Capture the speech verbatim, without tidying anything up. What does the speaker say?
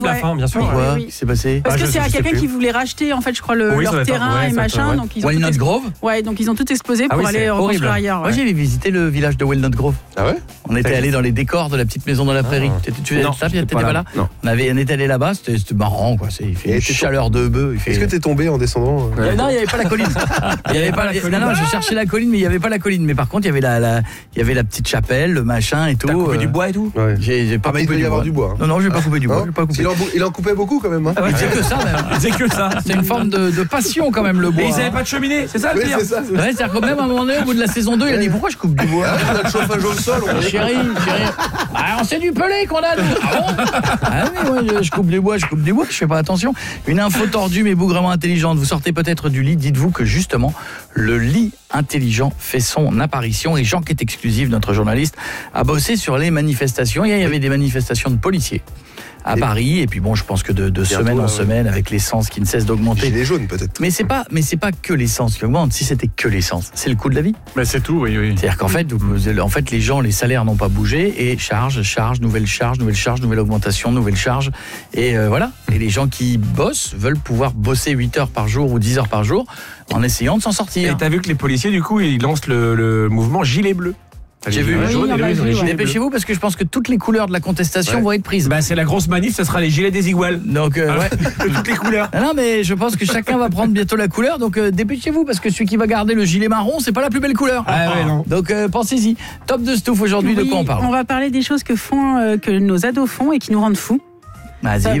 La fin, bien sûr. Pourquoi ? oui, oui. Qu'est-ce qui s'est passé ? Parce Ah, que je- c'est je à sais quelqu'un plus. qui voulait racheter en fait je crois le, Oui, ça doit leur être un- terrain ouais, et exactement, machin ouais. donc ils ont Walnut tout Grove ? Ouais, donc ils ont tout explosé Ah pour oui, aller c'est reconstruire horrible. ailleurs. Moi ouais. j'avais visité le village de Walnut Grove. Ah ouais ? On était T'as allé vu dans les décors de la petite maison dans la prairie. Ah. Tu étais- tu étais Non, là, j'étais t'étais pas pas là. là Non. On avait, on était allé là-bas, c'était c'était marrant quoi. C'est, il fait Et une t'es- chaleur de bœuf. il fait- Est-ce que t'es tombé en descendant euh Il y avait- Non, il n'y avait pas la colline. Il y avait pas, non, non, je cherchais la colline, mais il n'y avait pas la colline. Mais par contre, il y avait la, la, il y avait la petite chapelle, le machin et tout. T'as coupé euh, du bois et tout. Ouais. J'ai, j'ai pas Ah, mais il coupé doit y du avoir bois. du bois. hein. Non, non, j'ai pas coupé du bois. Hein J'ai pas coupé. il, en, bou- il en coupait beaucoup quand même. Hein. Ah ouais, c'est que ça même. C'est que ça. C'est une forme de, de passion quand même le bois. Et ils hein. avaient pas de cheminée, c'est ça le Oui, pire. c'est ça. c'est- Ouais, c'est-à-dire que même à un moment donné, au bout de la saison deux, il a dit pourquoi je coupe du bois. Ah, on a le chauffage au sol. On... Chérie, chérie. Ah, on sait du pelé qu'on a, nous. Ah bon ? Ah oui, ouais, je, je coupe des bois, je coupe des bois, je fais pas attention. Une info tordue mais bougrement intelligente. Vous sortez peut-être du lit, dites-vous que justement, le lit intelligent fait son apparition et Jean qui est exclusif, notre journaliste, a bossé sur les manifestations. Hier, il y avait des manifestations de policiers à Et- Paris et puis bon, je pense que de, de Bientôt, semaine en là, ouais. semaine avec l'essence qui ne cesse d'augmenter. Gilets jaunes peut-être. Mais c'est pas, mais c'est pas que l'essence qui augmente. Si c'était que l'essence, c'est le coût de la vie. Mais c'est tout, oui, oui. C'est-à-dire qu'en fait, vous- en fait, les gens, les salaires n'ont pas bougé et charge, charge, nouvelle charge, nouvelle charge, nouvelle augmentation, nouvelle charge. Et euh, voilà. Et les gens qui bossent veulent pouvoir bosser huit heures par jour ou dix heures par jour en essayant de s'en Et sortir. t'as vu que les policiers, du coup, ils lancent le, le mouvement gilet bleu. J'ai vu. Les Oui, jaunes on et a les vu, les ouais. gilets bleus. Dépêchez-vous parce que je pense que toutes les couleurs de la contestation Ouais. vont être prises. Bah, c'est la grosse manif, ça sera les gilets des iguales. Donc, euh, ouais. De toutes les couleurs. Ah non, mais je pense que chacun va prendre bientôt la couleur. Donc, euh, dépêchez-vous parce que celui qui va garder le gilet marron, c'est pas la plus belle couleur. Ah ouais, non. Donc, euh, pensez-y. Top de Stouff aujourd'hui, de Oui, quoi on parle ? on va parler des choses que font euh, que nos ados font et qui nous rendent fous. Vas-y.